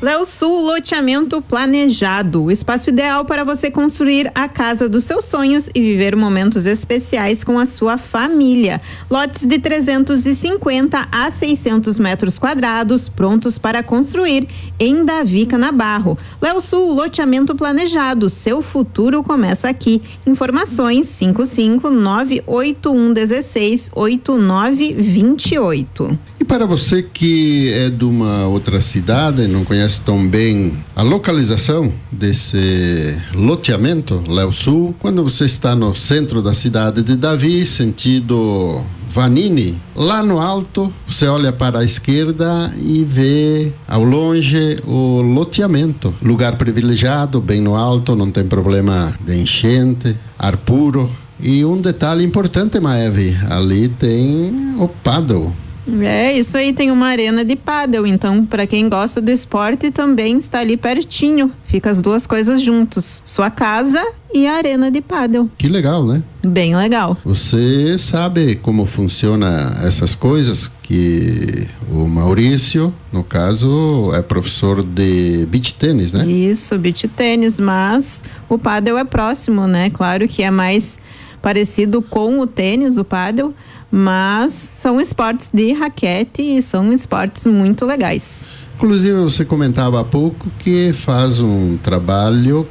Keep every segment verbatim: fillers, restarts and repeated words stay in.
Léo Sul Loteamento Planejado, o espaço ideal para você construir a casa dos seus sonhos e viver momentos especiais com a sua família. Lotes de trezentos e cinquenta a seiscentos metros quadrados, prontos para construir em Davi Canabarro. Léo Sul Loteamento Planejado, seu futuro começa aqui. Informações cinco cinco nove oito um um seis oito nove dois oito. E para você que é de uma outra cidade, não conhece tão bem a localização desse loteamento, Léo Sul, quando você está no centro da cidade de Davi, sentido Vanini, lá no alto, você olha para a esquerda e vê ao longe o loteamento. Lugar privilegiado, bem no alto, não tem problema de enchente, ar puro. E um detalhe importante, Maeve, ali tem o paddle. É, isso aí, tem uma arena de pádel, então para quem gosta do esporte também está ali pertinho, fica as duas coisas juntos, sua casa e a arena de pádel. Que legal, né? Bem legal. Você sabe como funciona essas coisas, que o Maurício, no caso, é professor de beach tênis, né? Isso, beach tênis, mas o pádel é próximo, né? Claro que é mais parecido com o tênis, o pádel, mas são esportes de raquete e são esportes muito legais. Inclusive, você comentava há pouco que faz um trabalho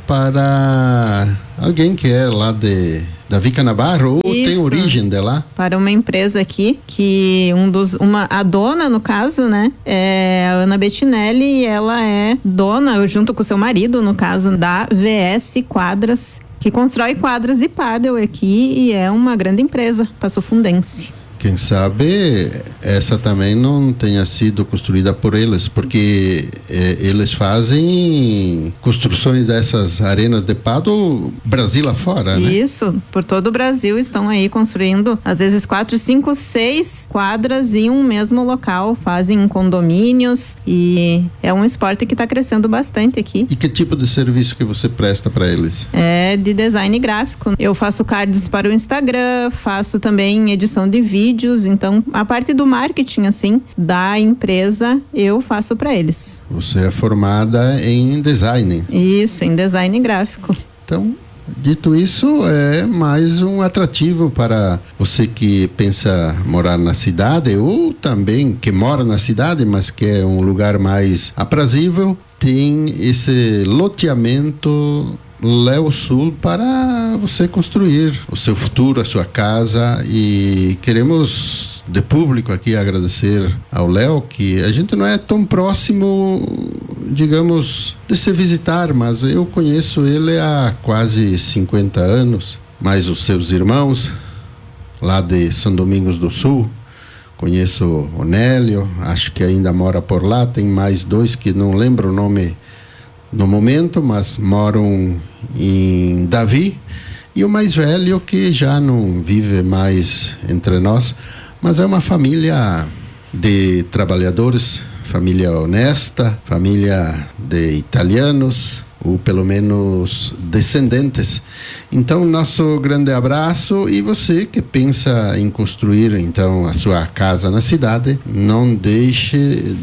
para alguém que é lá de Davi Canabarro, ou Isso, tem origem de lá? Para uma empresa aqui, que um dos, uma, a dona, no caso, né, é a Ana Bettinelli, e ela é dona, junto com o seu marido, no caso, da V S Quadras, que constrói quadras de pádel aqui e é uma grande empresa passofundense. Quem sabe essa também não tenha sido construída por eles, porque eh, eles fazem construções dessas arenas de pádel Brasil afora, né? Isso, por todo o Brasil estão aí construindo, às vezes quatro, cinco, seis quadras em um mesmo local, fazem condomínios e é um esporte que está crescendo bastante aqui. E que tipo de serviço que você presta para eles? É de design gráfico. Eu faço cards para o Instagram, faço também edição de vídeo. Então a parte do marketing assim da empresa eu faço para eles. Você é formada em design? Isso, em design gráfico. Então, dito isso, é mais um atrativo para você que pensa morar na cidade, ou também que mora na cidade, mas quer um lugar mais aprazível. Tem esse loteamento Léo Sul para você construir o seu futuro, a sua casa, e queremos de público aqui agradecer ao Léo, que a gente não é tão próximo, digamos, de se visitar, mas eu conheço ele há quase cinquenta anos, mais os seus irmãos lá de São Domingos do Sul. Conheço o Nélio, acho que ainda mora por lá, tem mais dois que não lembro o nome no momento, mas moram em Davi, e o mais velho que já não vive mais entre nós, mas é uma família de trabalhadores, família honesta, família de italianos, ou pelo menos descendentes. Então, nosso grande abraço, e você que pensa em construir então a sua casa na cidade, não deixe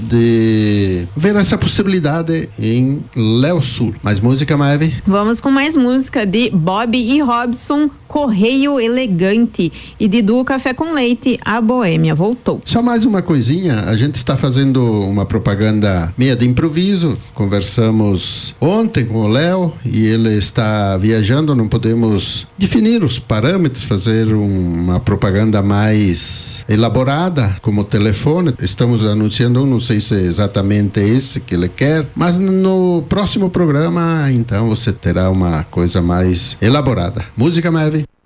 de ver essa possibilidade em Léo Sul. Mais música, Maeve? Vamos com mais música de Bob e Robson, Correio Elegante, e de Du Café com Leite, A Boêmia Voltou. Só mais uma coisinha, a gente está fazendo uma propaganda meia de improviso. Conversamos ontem com o Léo e ele está viajando, não podemos definir os parâmetros, fazer um, uma propaganda mais elaborada, como telefone. Estamos anunciando, não sei se é exatamente esse que ele quer, mas no próximo programa, então, você terá uma coisa mais elaborada. Música, Maeve?